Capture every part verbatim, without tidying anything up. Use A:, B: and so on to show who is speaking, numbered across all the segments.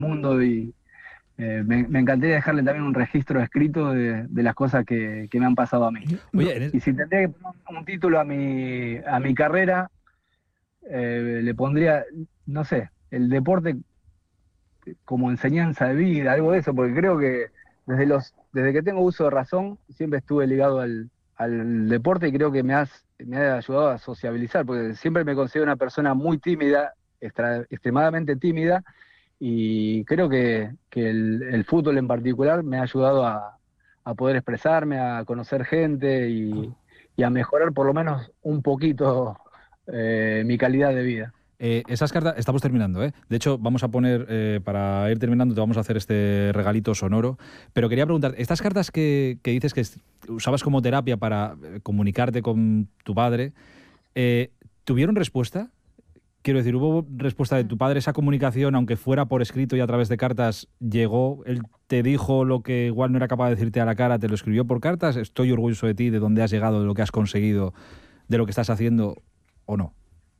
A: mundo y eh, me, me encantaría dejarle también un registro escrito de, de las cosas que, que me han pasado a mí.
B: Oye, eres...
A: Y si tendría que poner un título a mi, a mi carrera, eh, le pondría, no sé, el deporte como enseñanza de vida, algo de eso, porque creo que desde los desde que tengo uso de razón siempre estuve ligado al, al deporte y creo que me, has, me ha ayudado a sociabilizar, porque siempre me considero una persona muy tímida, extra, extremadamente tímida, y creo que, que el, el fútbol en particular me ha ayudado a, a poder expresarme, a conocer gente y, y a mejorar por lo menos un poquito eh, mi calidad de vida.
B: Eh, esas cartas, estamos terminando, ¿eh? De hecho, vamos a poner, eh, para ir terminando, te vamos a hacer este regalito sonoro. Pero quería preguntar, estas cartas que, que dices que usabas como terapia para comunicarte con tu padre, eh, ¿tuvieron respuesta? Quiero decir, ¿hubo respuesta de tu padre? ¿Esa comunicación, aunque fuera por escrito y a través de cartas, llegó? ¿Él te dijo lo que igual no era capaz de decirte a la cara, te lo escribió por cartas? ¿Estoy orgulloso de ti, de dónde has llegado, de lo que has conseguido, de lo que estás haciendo, o no?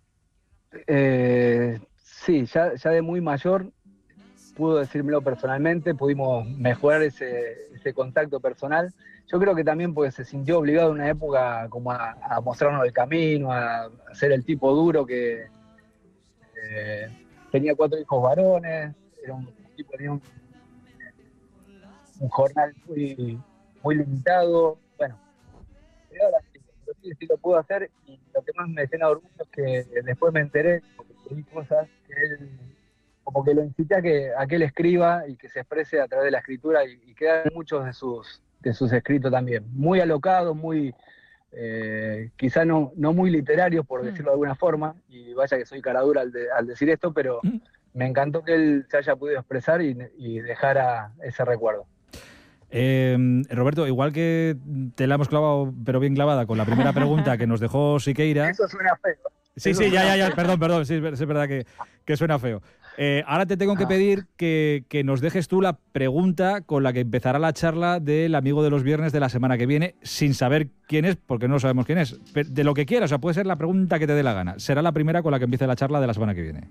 A: Eh, sí, ya, ya de muy mayor pudo decírmelo personalmente, pudimos mejorar ese, ese contacto personal. Yo creo que también porque se sintió obligado en una época como a, a mostrarnos el camino, a, a ser el tipo duro que eh, tenía cuatro hijos varones, era un tipo, tenía un, un jornal muy, muy limitado. Bueno, pero ahora sí, sí, sí lo pudo hacer y lo que más me llena de orgullo es que después me enteré, porque leí cosas que él, como que lo incité a que, a que él escriba y que se exprese a través de la escritura y, y quedan muchos de sus, de sus escritos también, muy alocados, muy, eh, quizá no, no muy literarios por decirlo de alguna forma, y vaya que soy caradura al, de, al decir esto, pero me encantó que él se haya podido expresar y, y dejara ese recuerdo.
B: Eh, Roberto, igual que te la hemos clavado, pero bien clavada, con la primera pregunta que nos dejó Siqueira.
A: Eso suena feo.
B: Sí,
A: Eso
B: sí, ya,
A: suena
B: ya, ya,
A: feo.
B: perdón, perdón, sí, es verdad que, que suena feo. Eh, ahora te tengo que pedir que, que nos dejes tú la pregunta con la que empezará la charla del amigo de los viernes de la semana que viene, sin saber quién es, porque no sabemos quién es. De lo que quieras, o sea, puede ser la pregunta que te dé la gana. Será la primera con la que empiece la charla de la semana que viene.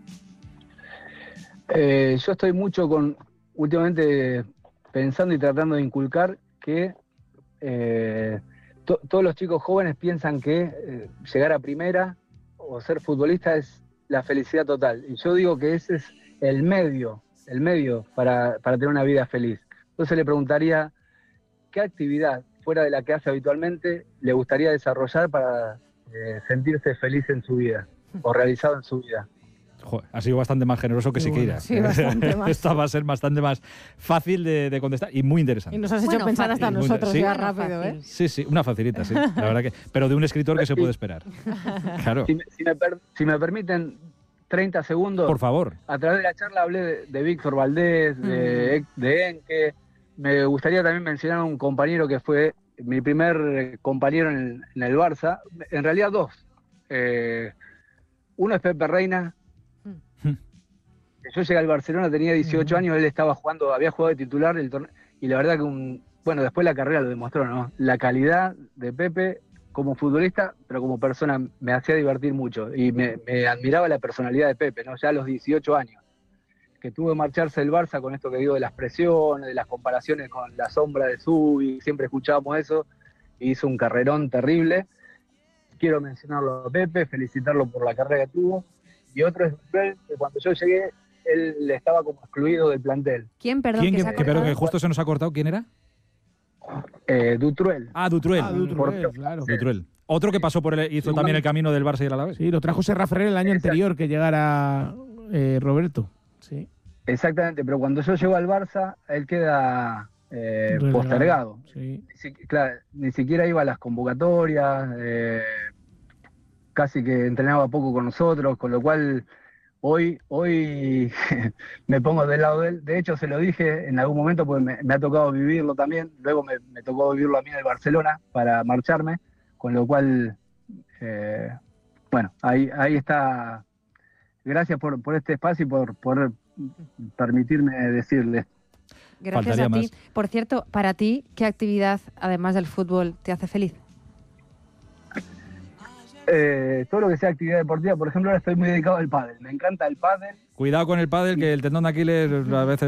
A: Eh, yo estoy mucho con, últimamente, pensando y tratando de inculcar que eh, to, todos los chicos jóvenes piensan que eh, llegar a primera o ser futbolista es la felicidad total. Y yo digo que ese es el medio, el medio para, para tener una vida feliz. Entonces le preguntaría, ¿qué actividad fuera de la que hace habitualmente le gustaría desarrollar para eh, sentirse feliz en su vida o realizado en su vida?
B: Joder, ha sido bastante más generoso que Siqueira.
C: Bueno, sí, bastante más.
B: Esta va a ser bastante más fácil de, de contestar y muy interesante.
C: Y nos has hecho
D: Bueno,
C: pensar hasta
D: fácil.
C: nosotros
B: Sí.
C: ya
D: Bueno,
C: rápido,
D: fácil.
C: ¿eh?
B: Sí, sí, una facilita, sí. La verdad que, pero de un escritor que se puede esperar. Claro.
A: Si me, si me, per, si me permiten treinta segundos.
B: Por favor.
A: A través de la charla hablé de, de Víctor Valdés, de, uh-huh. de Enke. Me gustaría también mencionar a un compañero que fue mi primer compañero en el, en el Barça. En realidad dos. Eh, uno es Pepe Reina.
B: Uh-huh.
A: Yo llegué al Barcelona, tenía dieciocho uh-huh. años, él estaba jugando, había jugado de titular el torneo, y la verdad que un, bueno, después la carrera lo demostró, ¿no? La calidad de Pepe como futbolista, pero como persona me hacía divertir mucho y me, me admiraba la personalidad de Pepe, ¿no? Ya a los dieciocho años, que tuvo que marcharse del Barça con esto que digo de las presiones, de las comparaciones con la sombra de Zubi, siempre escuchábamos eso, y hizo un carrerón terrible. Quiero mencionarlo a Pepe, felicitarlo por la carrera que tuvo, y otro es Dutrell, que cuando yo llegué, él estaba como excluido del plantel.
D: ¿Quién, perdón,
B: ¿Quién
D: que,
B: que,
D: se ha
B: que, pero que justo se nos ha cortado? ¿Quién era?
A: Eh, Dutrell.
B: Ah, Dutrell.
C: Ah, Dutrell, claro.
B: Dutrell. Otro que pasó por el, hizo sí, también el camino del Barça y el Alavés.
C: Sí, lo trajo Serra Ferrer el año Exacto. anterior que llegara eh, Roberto. Sí.
A: Exactamente, pero cuando yo llego al Barça, él queda eh, postergado.
C: Sí.
A: Ni, si, claro, ni siquiera iba a las convocatorias, eh, casi que entrenaba poco con nosotros, con lo cual hoy, hoy me pongo del lado de él. De hecho, se lo dije en algún momento porque me, me ha tocado vivirlo también. Luego me, me tocó vivirlo a mí en el Barcelona para marcharme, con lo cual, eh, bueno, ahí, ahí está. Gracias por, por este espacio y por, por permitirme decirles.
D: Gracias Faltaría a ti. Más. Por cierto, para ti, ¿qué actividad, además del fútbol, te hace feliz?
A: Eh, todo lo que sea actividad deportiva. Por ejemplo, ahora estoy muy dedicado al pádel. Me encanta el pádel.
B: Cuidado con el pádel, que el tendón de Aquiles a veces